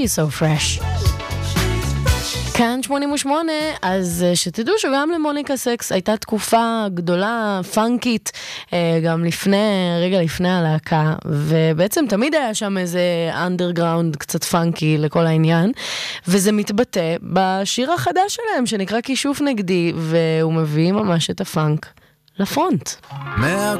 She's So Fresh. כאן 88, אז שתדעו שגם למוניקה סקס הייתה תקופה גדולה, פאנקית, גם רגע לפני הלהקה, ובעצם תמיד היה שם איזה אנדרגראונד קצת פאנקי לכל העניין, וזה מתבטא בשיר החדש שלהם, שנקרא כישוף נגדי, והוא מביא ממש את הפאנק לפרונט.